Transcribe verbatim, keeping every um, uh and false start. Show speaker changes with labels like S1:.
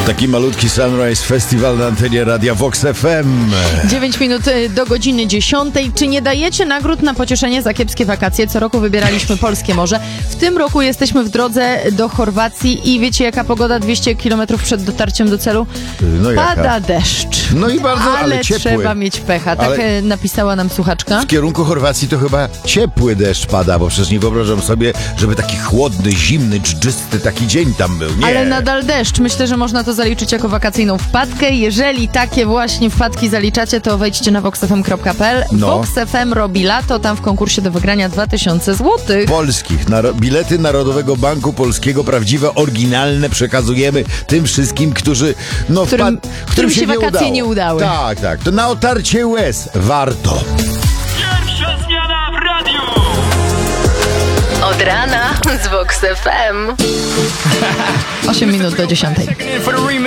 S1: Taki malutki Sunrise Festival na antenie Radia Vox F M.
S2: dziewięć minut do godziny dziesiątej. Czy nie dajecie nagród na pocieszenie za kiepskie wakacje? Co roku wybieraliśmy polskie morze. W tym roku jesteśmy w drodze do Chorwacji i wiecie jaka pogoda dwieście kilometrów przed dotarciem do celu?
S1: No
S2: Pada
S1: jaka?
S2: deszcz.
S1: No i bardzo, ale,
S2: ale
S1: ciepły.
S2: trzeba mieć pecha. Tak
S1: Ale-
S2: napisała nam słuchaczka.
S1: W kierunku Chorwacji to chyba ciepły deszcz pada, bo przecież nie wyobrażam sobie, żeby taki chłodny, zimny, dżdżysty taki dzień tam był. Nie.
S2: Ale nadal deszcz. Myślę, że można to zaliczyć jako wakacyjną wpadkę. Jeżeli takie właśnie wpadki zaliczacie, to wejdźcie na vox f m kropka p l.
S1: No.
S2: Vox F M robi lato. Tam w konkursie do wygrania dwa tysiące złotych.
S1: Polskich. Naro- bilety Narodowego Banku Polskiego, prawdziwe, oryginalne, przekazujemy tym wszystkim, którzy... No,
S2: Którym-
S1: wpad-
S2: którym się
S1: nie
S2: wakacje
S1: udało.
S2: nie udały.
S1: Tak, tak. To na otarcie łez warto.
S3: Pierwsza zmiana w radiu!
S4: Od rana z Vox F M.
S2: osiem minut do dziesiątej.
S3: For the remix.